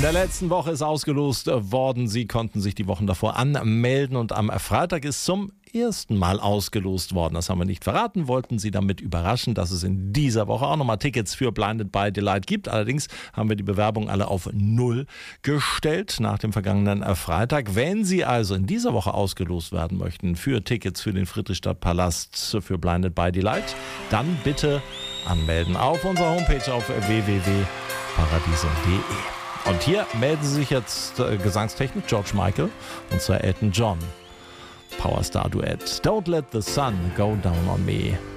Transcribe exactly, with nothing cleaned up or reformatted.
der letzten Woche ist ausgelost worden. Sie konnten sich die Wochen davor anmelden und am Freitag ist zum ersten Mal ausgelost worden. Das haben wir nicht verraten, wollten Sie damit überraschen, dass es in dieser Woche auch nochmal Tickets für Blinded by Delight gibt. Allerdings haben wir die Bewerbung alle auf Null gestellt nach dem vergangenen Freitag. Wenn Sie also in dieser Woche ausgelost werden möchten für Tickets für den Friedrichstadtpalast für Blinded by Delight, dann bitte anmelden auf unserer Homepage auf w w w punkt paradiso punkt de. Und hier melden Sie sich jetzt äh, Gesangstechnik George Michael und Sir Elton John. Powerstar-Duett. Don't let the sun go down on me.